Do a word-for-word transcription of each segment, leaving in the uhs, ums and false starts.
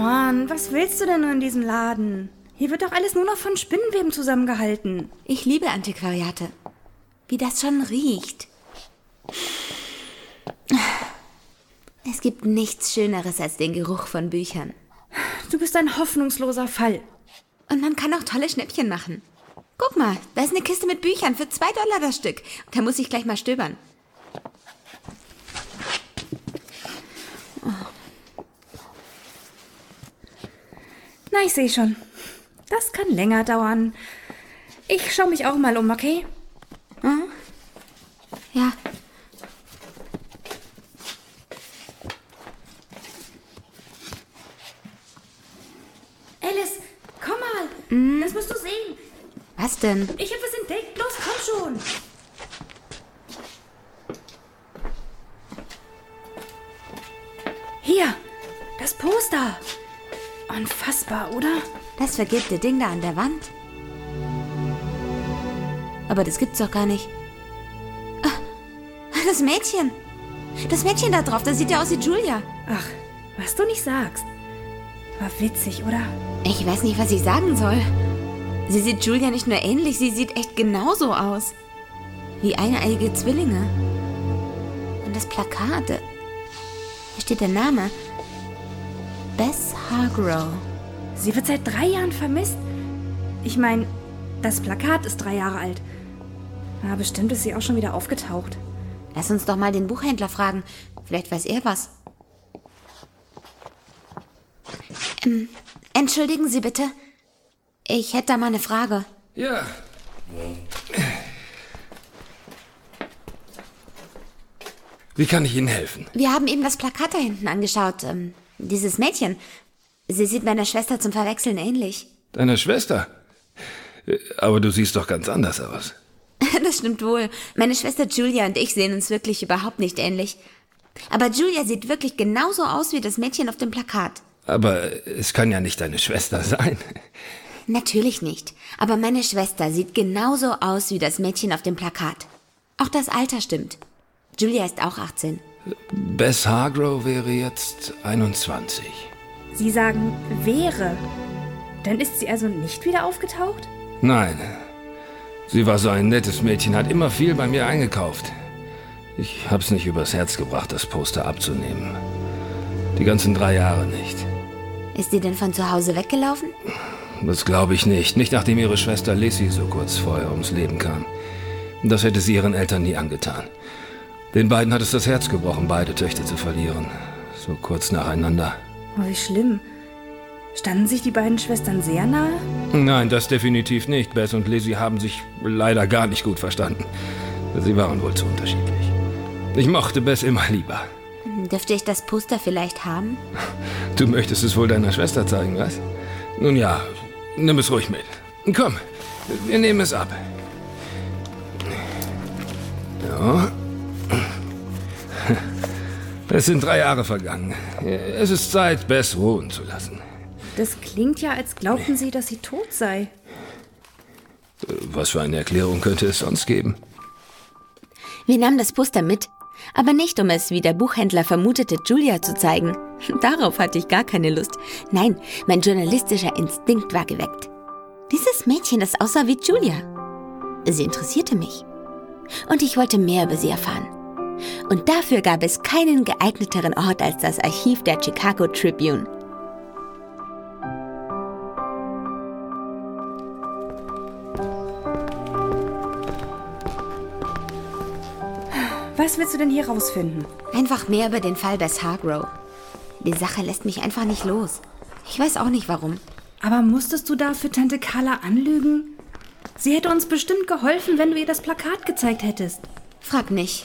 Mann, was willst du denn nur in diesem Laden? Hier wird doch alles nur noch von Spinnenweben zusammengehalten. Ich liebe Antiquariate. Wie das schon riecht. Es gibt nichts Schöneres als den Geruch von Büchern. Du bist ein hoffnungsloser Fall. Und man kann auch tolle Schnäppchen machen. Guck mal, da ist eine Kiste mit Büchern für zwei Dollar das Stück. Da muss ich gleich mal stöbern. Oh. Na, ich sehe schon. Das kann länger dauern. Ich schaue mich auch mal um, okay? Hm? Ja. Alice, komm mal. Mm. Das musst du sehen. Was denn? Ich habe was entdeckt. Los, komm schon. Hier, das Poster. Unfassbar, oder? Das vergilbte Ding da an der Wand? Aber das gibt's doch gar nicht. Ah, das Mädchen. Das Mädchen da drauf, das sieht ja aus wie Julia. Ach, was du nicht sagst. War witzig, oder? Ich weiß nicht, was ich sagen soll. Sie sieht Julia nicht nur ähnlich, sie sieht echt genauso aus. Wie eineiige Zwillinge. Und das Plakat. Hier steht der Name. Bess Hargrove. Sie wird seit drei Jahren vermisst. Ich meine, das Plakat ist drei Jahre alt. Aber bestimmt ist sie auch schon wieder aufgetaucht. Lass uns doch mal den Buchhändler fragen. Vielleicht weiß er was. Ähm, entschuldigen Sie bitte. Ich hätte da mal eine Frage. Ja. Wie kann ich Ihnen helfen? Wir haben eben das Plakat da hinten angeschaut. Ähm, dieses Mädchen. Sie sieht meiner Schwester zum Verwechseln ähnlich. Deiner Schwester? Aber du siehst doch ganz anders aus. Das stimmt wohl. Meine Schwester Julia und ich sehen uns wirklich überhaupt nicht ähnlich. Aber Julia sieht wirklich genauso aus wie das Mädchen auf dem Plakat. Aber es kann ja nicht deine Schwester sein. Natürlich nicht. Aber meine Schwester sieht genauso aus wie das Mädchen auf dem Plakat. Auch das Alter stimmt. Julia ist auch achtzehn. Bess Hargrove wäre jetzt einundzwanzig. Sie sagen, wäre. Dann ist sie also nicht wieder aufgetaucht? Nein. Sie war so ein nettes Mädchen, hat immer viel bei mir eingekauft. Ich hab's nicht übers Herz gebracht, das Poster abzunehmen. Die ganzen drei Jahre nicht. Ist sie denn von zu Hause weggelaufen? Das glaube ich nicht. Nicht nachdem ihre Schwester Lizzie so kurz vorher ums Leben kam. Das hätte sie ihren Eltern nie angetan. Den beiden hat es das Herz gebrochen, beide Töchter zu verlieren. So kurz nacheinander. Oh, wie schlimm. Standen sich die beiden Schwestern sehr nahe? Nein, das definitiv nicht. Bess und Lizzie haben sich leider gar nicht gut verstanden. Sie waren wohl zu unterschiedlich. Ich mochte Bess immer lieber. Dürfte ich das Poster vielleicht haben? Du möchtest es wohl deiner Schwester zeigen, was? Nun ja, nimm es ruhig mit. Komm, wir nehmen es ab. Ja. Es sind drei Jahre vergangen. Es ist Zeit, Bess ruhen zu lassen. Das klingt ja, als glaubten Sie, dass sie tot sei. Was für eine Erklärung könnte es sonst geben? Wir nahmen das Poster mit, aber nicht, um es, wie der Buchhändler vermutete, Julia zu zeigen. Darauf hatte ich gar keine Lust. Nein, mein journalistischer Instinkt war geweckt. Dieses Mädchen, das aussah wie Julia. Sie interessierte mich. Und ich wollte mehr über sie erfahren. Und dafür gab es keinen geeigneteren Ort als das Archiv der Chicago Tribune. Was willst du denn hier rausfinden? Einfach mehr über den Fall Bess Hargrove. Die Sache lässt mich einfach nicht los. Ich weiß auch nicht, warum. Aber musstest du dafür Tante Carla anlügen? Sie hätte uns bestimmt geholfen, wenn du ihr das Plakat gezeigt hättest. Frag nicht.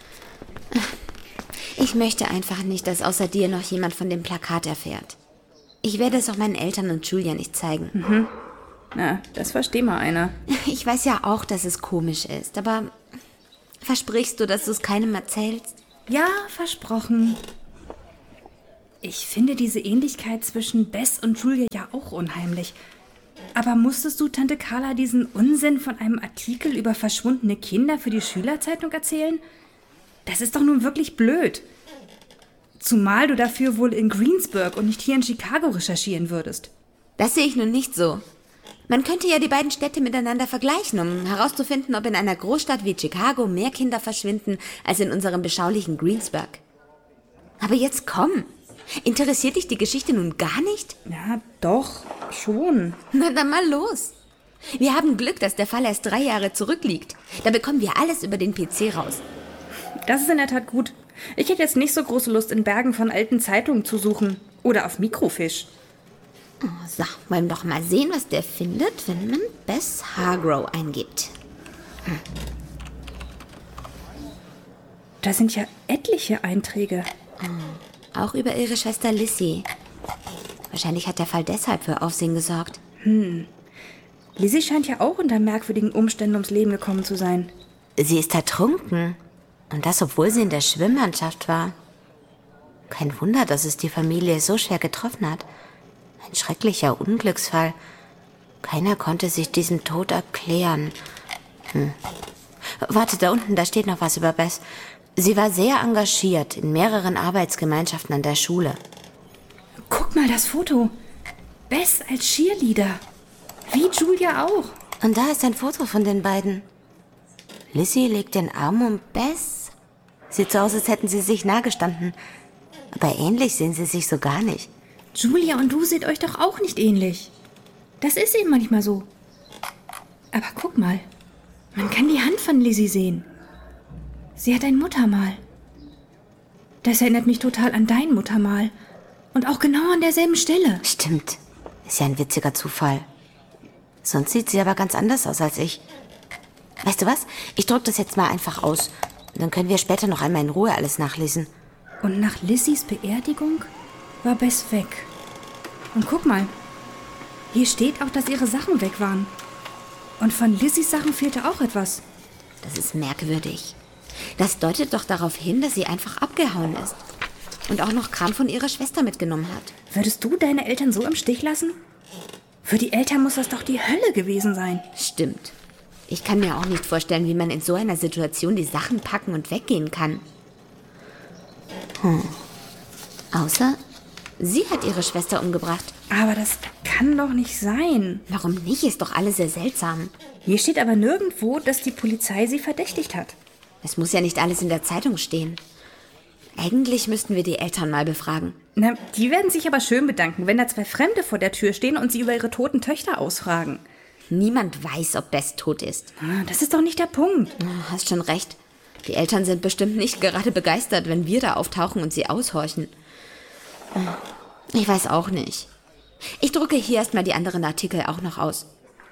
Ich möchte einfach nicht, dass außer dir noch jemand von dem Plakat erfährt. Ich werde es auch meinen Eltern und Julia nicht zeigen. Mhm. Na, das versteht mal einer. Ich weiß ja auch, dass es komisch ist, aber versprichst du, dass du es keinem erzählst? Ja, versprochen. Ich finde diese Ähnlichkeit zwischen Bess und Julia ja auch unheimlich. Aber musstest du Tante Carla diesen Unsinn von einem Artikel über verschwundene Kinder für die Schülerzeitung erzählen? Das ist doch nun wirklich blöd. Zumal du dafür wohl in Greensburg und nicht hier in Chicago recherchieren würdest. Das sehe ich nun nicht so. Man könnte ja die beiden Städte miteinander vergleichen, um herauszufinden, ob in einer Großstadt wie Chicago mehr Kinder verschwinden als in unserem beschaulichen Greensburg. Aber jetzt komm. Interessiert dich die Geschichte nun gar nicht? Ja, doch, schon. Na dann mal los. Wir haben Glück, dass der Fall erst drei Jahre zurückliegt. Da bekommen wir alles über den P C raus. Das ist in der Tat gut. Ich hätte jetzt nicht so große Lust, in Bergen von alten Zeitungen zu suchen. Oder auf Mikrofisch. Oh, so, wollen wir doch mal sehen, was der findet, wenn man Bess Hargrove eingibt. Hm. Da sind ja etliche Einträge. Oh, auch über ihre Schwester Lizzie. Wahrscheinlich hat der Fall deshalb für Aufsehen gesorgt. Hm. Lizzie scheint ja auch unter merkwürdigen Umständen ums Leben gekommen zu sein. Sie ist ertrunken. Und das, obwohl sie in der Schwimmmannschaft war. Kein Wunder, dass es die Familie so schwer getroffen hat. Ein schrecklicher Unglücksfall. Keiner konnte sich diesen Tod erklären. Hm. Warte, da unten, da steht noch was über Bess. Sie war sehr engagiert in mehreren Arbeitsgemeinschaften an der Schule. Guck mal, das Foto. Bess als Cheerleader. Wie Julia auch. Und da ist ein Foto von den beiden. Lizzie legt den Arm um Bess. Sieht so aus, als hätten sie sich nahe gestanden. Aber ähnlich sehen sie sich so gar nicht. Julia und du seht euch doch auch nicht ähnlich. Das ist eben manchmal so. Aber guck mal, man kann die Hand von Lizzie sehen. Sie hat ein Muttermal. Das erinnert mich total an dein Muttermal. Und auch genau an derselben Stelle. Stimmt. Ist ja ein witziger Zufall. Sonst sieht sie aber ganz anders aus als ich. Weißt du was? Ich drück das jetzt mal einfach aus. Dann können wir später noch einmal in Ruhe alles nachlesen. Und nach Lizzies Beerdigung war Bess weg. Und guck mal, hier steht auch, dass ihre Sachen weg waren. Und von Lizzies Sachen fehlte auch etwas. Das ist merkwürdig. Das deutet doch darauf hin, dass sie einfach abgehauen ist. Und auch noch Kram von ihrer Schwester mitgenommen hat. Würdest du deine Eltern so im Stich lassen? Für die Eltern muss das doch die Hölle gewesen sein. Stimmt. Ich kann mir auch nicht vorstellen, wie man in so einer Situation die Sachen packen und weggehen kann. Hm. Außer, sie hat ihre Schwester umgebracht. Aber das kann doch nicht sein. Warum nicht? Ist doch alles sehr seltsam. Hier steht aber nirgendwo, dass die Polizei sie verdächtigt hat. Es muss ja nicht alles in der Zeitung stehen. Eigentlich müssten wir die Eltern mal befragen. Na, die werden sich aber schön bedanken, wenn da zwei Fremde vor der Tür stehen und sie über ihre toten Töchter ausfragen. Niemand weiß, ob Bess tot ist. Das ist doch nicht der Punkt. Hast schon recht. Die Eltern sind bestimmt nicht gerade begeistert, wenn wir da auftauchen und sie aushorchen. Ich weiß auch nicht. Ich drucke hier erstmal die anderen Artikel auch noch aus.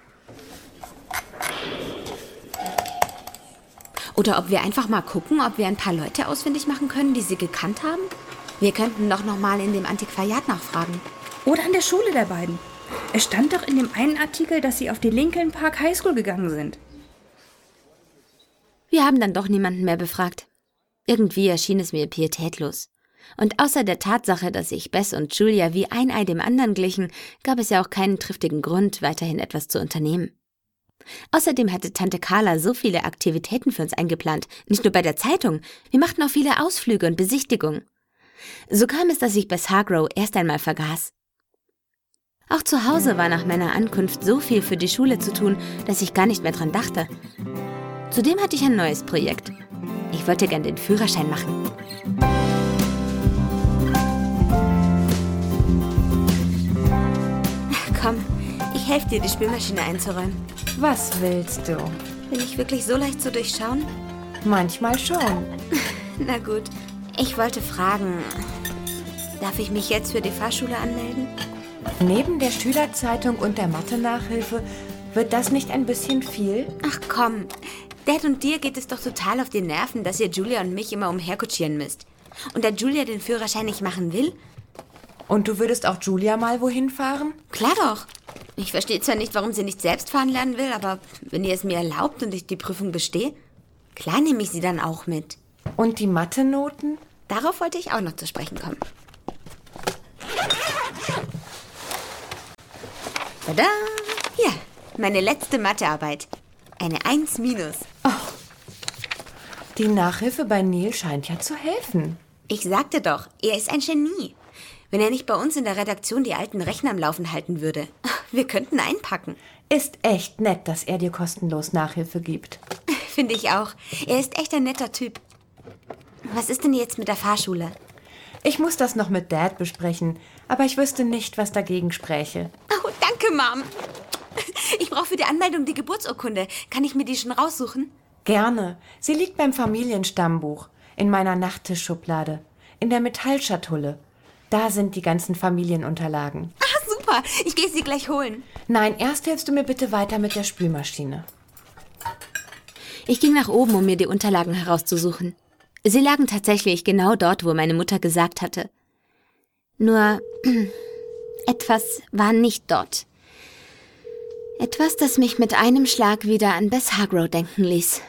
Oder ob wir einfach mal gucken, ob wir ein paar Leute ausfindig machen können, die sie gekannt haben. Wir könnten doch noch mal in dem Antiquariat nachfragen. Oder an der Schule der beiden. Es stand doch in dem einen Artikel, dass sie auf die Lincoln Park High School gegangen sind. Wir haben dann doch niemanden mehr befragt. Irgendwie erschien es mir pietätlos. Und außer der Tatsache, dass sich Bess und Julia wie ein Ei dem anderen glichen, gab es ja auch keinen triftigen Grund, weiterhin etwas zu unternehmen. Außerdem hatte Tante Carla so viele Aktivitäten für uns eingeplant, nicht nur bei der Zeitung, wir machten auch viele Ausflüge und Besichtigungen. So kam es, dass ich Bess Hargrove erst einmal vergaß. Auch zu Hause war nach meiner Ankunft so viel für die Schule zu tun, dass ich gar nicht mehr dran dachte. Zudem hatte ich ein neues Projekt. Ich wollte gern den Führerschein machen. Komm, ich helfe dir, die Spülmaschine einzuräumen. Was willst du? Bin ich wirklich so leicht zu durchschauen? Manchmal schon. Na gut, ich wollte fragen, darf ich mich jetzt für die Fahrschule anmelden? Neben der Schülerzeitung und der Mathe-Nachhilfe wird das nicht ein bisschen viel? Ach komm, Dad und dir geht es doch total auf die Nerven, dass ihr Julia und mich immer umherkutschieren müsst. Und da Julia den Führerschein nicht machen will? Und du würdest auch Julia mal wohin fahren? Klar doch. Ich verstehe zwar nicht, warum sie nicht selbst fahren lernen will, aber wenn ihr es mir erlaubt und ich die Prüfung bestehe, klar nehme ich sie dann auch mit. Und die Mathe-Noten? Darauf wollte ich auch noch zu sprechen kommen. Tada! Hier, meine letzte Mathearbeit. Eine eins minus. Oh, die Nachhilfe bei Neil scheint ja zu helfen. Ich sagte doch, er ist ein Genie. Wenn er nicht bei uns in der Redaktion die alten Rechner am Laufen halten würde. Wir könnten einpacken. Ist echt nett, dass er dir kostenlos Nachhilfe gibt. Finde ich auch. Er ist echt ein netter Typ. Was ist denn jetzt mit der Fahrschule? Ich muss das noch mit Dad besprechen, aber ich wüsste nicht, was dagegen spräche. Oh, danke, Mom. Ich brauche für die Anmeldung die Geburtsurkunde. Kann ich mir die schon raussuchen? Gerne. Sie liegt beim Familienstammbuch, in meiner Nachttischschublade, in der Metallschatulle. Da sind die ganzen Familienunterlagen. Ah, super. Ich gehe sie gleich holen. Nein, erst hilfst du mir bitte weiter mit der Spülmaschine. Ich ging nach oben, um mir die Unterlagen herauszusuchen. Sie lagen tatsächlich genau dort, wo meine Mutter gesagt hatte. Nur etwas war nicht dort. Etwas, das mich mit einem Schlag wieder an Bess Hargrove denken ließ.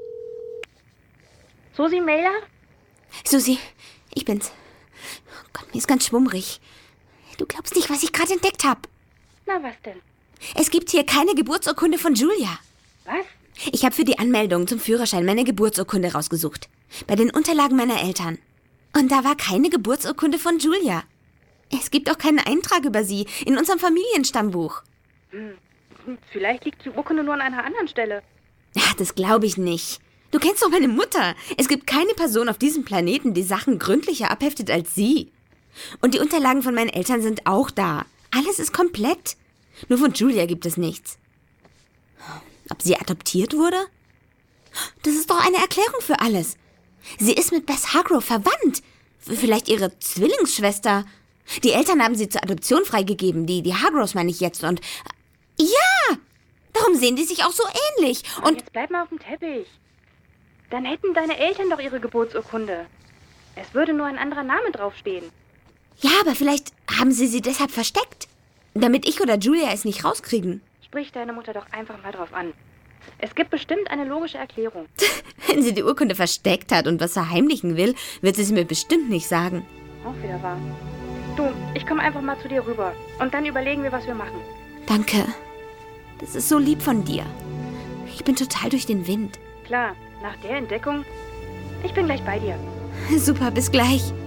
Susi Mailer? Susi, ich bin's. Oh Gott, mir ist ganz schwummrig. Du glaubst nicht, was ich gerade entdeckt habe. Na, was denn? Es gibt hier keine Geburtsurkunde von Julia. Was? Ich habe für die Anmeldung zum Führerschein meine Geburtsurkunde rausgesucht. Bei den Unterlagen meiner Eltern. Und da war keine Geburtsurkunde von Julia. Es gibt auch keinen Eintrag über sie in unserem Familienstammbuch. Hm. Vielleicht liegt die Urkunde nur an einer anderen Stelle. Ach, das glaube ich nicht. Du kennst doch meine Mutter. Es gibt keine Person auf diesem Planeten, die Sachen gründlicher abheftet als sie. Und die Unterlagen von meinen Eltern sind auch da. Alles ist komplett. Nur von Julia gibt es nichts. Ob sie adoptiert wurde? Das ist doch eine Erklärung für alles. Sie ist mit Bess Hargrove verwandt. Vielleicht ihre Zwillingsschwester. Die Eltern haben sie zur Adoption freigegeben. Die, die Hargroves meine ich jetzt. Und ja, darum sehen die sich auch so ähnlich. Und Jetzt bleib mal auf dem Teppich. Dann hätten deine Eltern doch ihre Geburtsurkunde. Es würde nur ein anderer Name draufstehen. Ja, aber vielleicht haben sie sie deshalb versteckt. Damit ich oder Julia es nicht rauskriegen. Sprich deine Mutter doch einfach mal drauf an. Es gibt bestimmt eine logische Erklärung. Wenn sie die Urkunde versteckt hat und was verheimlichen will, wird sie es mir bestimmt nicht sagen. Auch wieder wahr. Du, ich komme einfach mal zu dir rüber. Und dann überlegen wir, was wir machen. Danke. Das ist so lieb von dir. Ich bin total durch den Wind. Klar, nach der Entdeckung, ich bin gleich bei dir. Super, bis gleich.